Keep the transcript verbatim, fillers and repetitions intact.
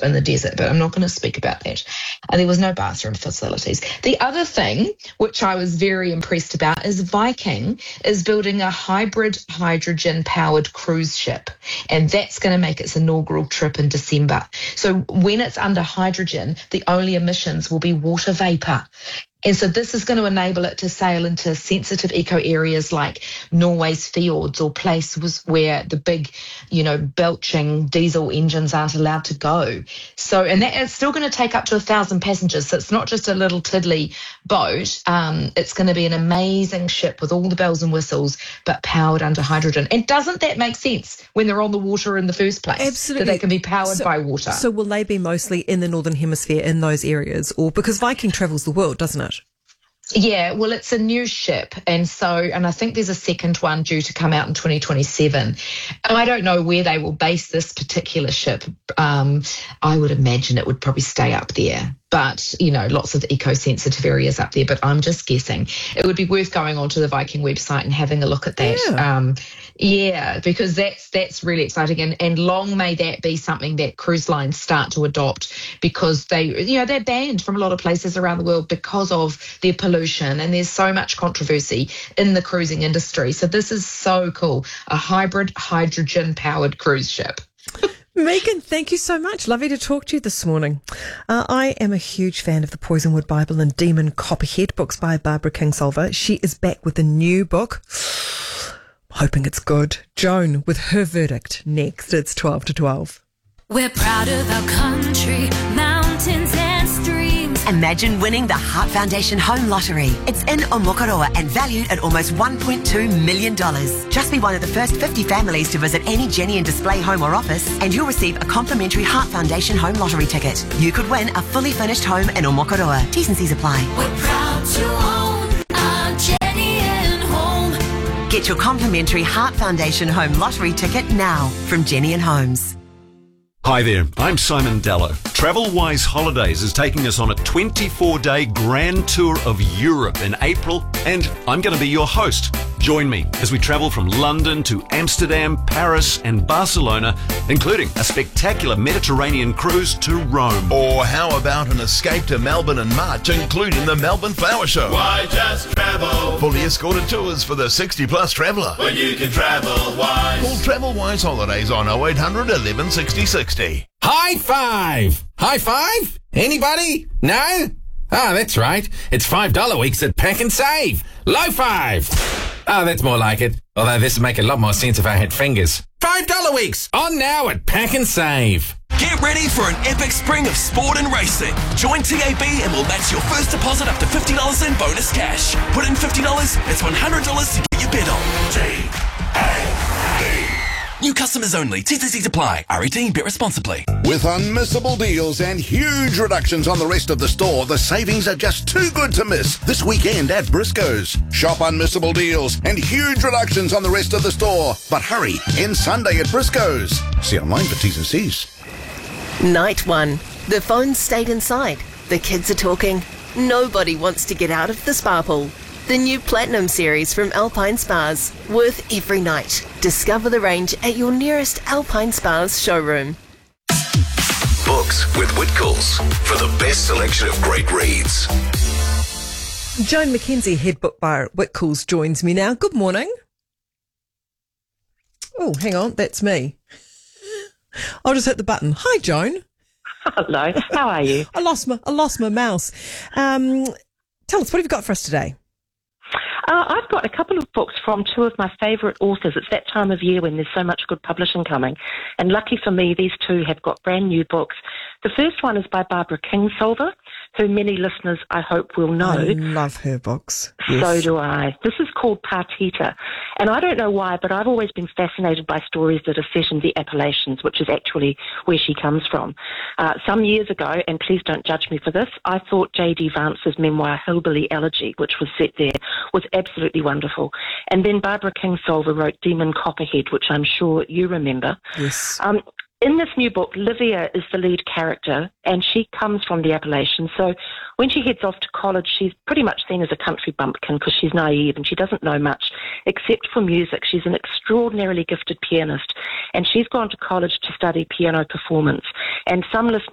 in the desert, but I'm not going to speak about that. And there was no bathroom facilities. The other thing, which I was very impressed about, is Viking is building a hybrid hydrogen-powered cruise ship, and that's going to make its inaugural trip in December. So when it's under hydrogen, the only emissions will be water vapour. And so this is going to enable it to sail into sensitive eco areas like Norway's fjords or places where the big, you know, belching diesel engines aren't allowed to go. So, and that it's still going to take up to a thousand passengers. So it's not just a little tiddly boat. Um, it's going to be an amazing ship with all the bells and whistles, but powered under hydrogen. And doesn't that make sense when they're on the water in the first place? Absolutely. That they can be powered so, by water. So will they be mostly in the Northern Hemisphere in those areas? Or because Viking travels the world, doesn't it? Yeah, well, it's a new ship, and so, and I think there's a second one due to come out in twenty twenty-seven. And I don't know where they will base this particular ship. Um, I would imagine it would probably stay up there, but, you know, lots of eco-sensitive areas up there, but I'm just guessing. It would be worth going onto the Viking website and having a look at that. Yeah, um, yeah because that's that's really exciting, and, and long may that be something that cruise lines start to adopt, because they, you know, they're banned from a lot of places around the world because of their pollution, and there's so much controversy in the cruising industry. So this is so cool, a hybrid hydrogen-powered cruise ship. Megan, thank you so much. Lovely to talk to you this morning. Uh, I am a huge fan of the Poisonwood Bible and Demon Copperhead, books by Barbara Kingsolver. She is back with a new book. Hoping it's good. Joan with her verdict next. It's twelve to twelve. We're proud of our country, mountains and streams. Imagine winning the Heart Foundation Home Lottery. It's in Omokoroa and valued at almost one point two million dollars. Just be one of the first fifty families to visit any Jenny and Display home or office, and you'll receive a complimentary Heart Foundation Home Lottery ticket. You could win a fully furnished home in Omokoroa. T's and C's apply. We're proud to own our Jenny and Home. Get your complimentary Heart Foundation Home Lottery ticket now from Jenny and Homes. Hi there, I'm Simon Dallow. TravelWise Holidays is taking us on a twenty-four day grand tour of Europe in April, and I'm going to be your host. Join me as we travel from London to Amsterdam, Paris and Barcelona, including a spectacular Mediterranean cruise to Rome. Or how about an escape to Melbourne in March, including the Melbourne Flower Show? Why just travel? Fully escorted tours for the sixty plus traveller. When you can travel wise. Call TravelWise Holidays on oh eight hundred eleven sixty sixty. High five! High five? Anybody? No? Ah, that's right. It's five dollar weeks at Pack and Save. Low five! Oh, that's more like it. Although this would make a lot more sense if I had fingers. five dollar weeks! On now at Pack and Save. Get ready for an epic spring of sport and racing. Join T A B and we'll match your first deposit up to fifty dollars in bonus cash. Put in fifty dollars, that's one hundred dollars to get your bid on. T A B. New customers only. T's and C's apply. R eighteen. Bet responsibly. With unmissable deals and huge reductions on the rest of the store, the savings are just too good to miss this weekend at Briscoe's. Shop unmissable deals and huge reductions on the rest of the store. But hurry, end Sunday at Briscoe's. See online for T's and C's. Night one. The phones stayed inside. The kids are talking. Nobody wants to get out of the spa pool. The new Platinum series from Alpine Spas. Worth every night. Discover the range at your nearest Alpine Spas showroom. Books with Whitcoulls for the best selection of great reads. Joan McKenzie, head book buyer at Whitcoulls, joins me now. Good morning. Oh, hang on, that's me. I'll just hit the button. Hi, Joan. Hello, how are you? I lost my I lost my mouse. Um, tell us, what have you got for us today? Uh, I've got a couple of books from two of my favourite authors. It's that time of year when there's so much good publishing coming. And lucky for me, these two have got brand new books. The first one is by Barbara Kingsolver, who many listeners, I hope, will know. I love her books. Yes. So do I. This is called Partita. And I don't know why, but I've always been fascinated by stories that are set in the Appalachians, which is actually where she comes from. Uh, some years ago, and please don't judge me for this, I thought J D Vance's memoir, Hillbilly Elegy, which was set there, was absolutely wonderful. And then Barbara Kingsolver wrote Demon Copperhead, which I'm sure you remember. Yes. Um, in this new book, Livia is the lead character, and she comes from the Appalachians. So when she heads off to college, she's pretty much seen as a country bumpkin because she's naive and she doesn't know much except for music. She's an extraordinarily gifted pianist, and she's gone to college to study piano performance. And some listeners